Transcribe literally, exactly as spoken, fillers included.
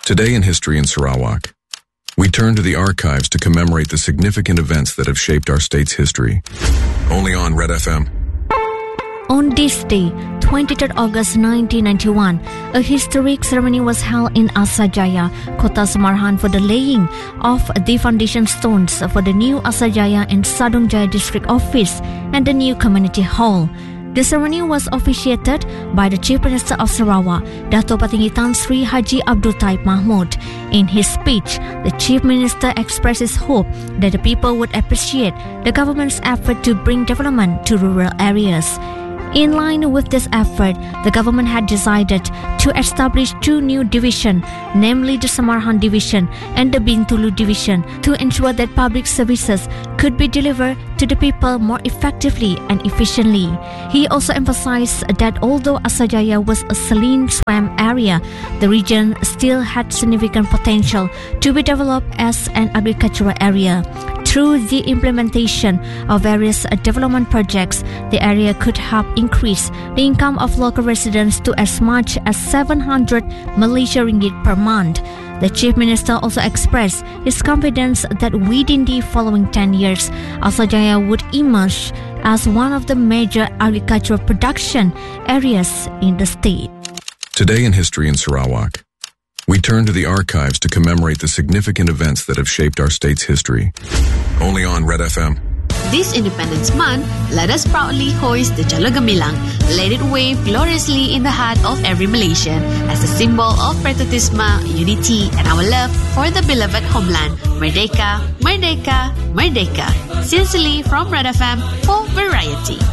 Today in History in Sarawak, we turn to the archives to commemorate the significant events that have shaped our state's history. Only on Red F M. On this day, twenty-third August nineteen ninety-one, a historic ceremony was held in Asajaya, Kota Samarhan, for the laying of the foundation stones for the new Asajaya and Sadong Jaya District Office and the new community hall. The ceremony was officiated by the Chief Minister of Sarawak, Dato' Patinggi Tan Sri Haji Abdul Taib Mahmud. In his speech, the Chief Minister expressed his hope that the people would appreciate the government's effort to bring development to rural areas. In line with this effort, the government had decided to establish two new divisions, namely the Samarhan Division and the Bintulu Division, to ensure that public services could be delivered to the people more effectively and efficiently. He also emphasized that although Asajaya was a saline swamp area, the region still had significant potential to be developed as an agricultural area. Through the implementation of various development projects, the area could help increase the income of local residents to as much as seven hundred Malaysia ringgit per month. The Chief Minister also expressed his confidence that within the following ten years, Asajaya would emerge as one of the major agricultural production areas in the state. Today in History in Sarawak, we turn to the archives to commemorate the significant events that have shaped our state's history. Only on Red F M. This Independence Month, let us proudly hoist the Jalur Gemilang. Let it wave gloriously in the heart of every Malaysian as a symbol of patriotism, unity, and our love for the beloved homeland. Merdeka, Merdeka, Merdeka. Sincerely from Red F M for Variety.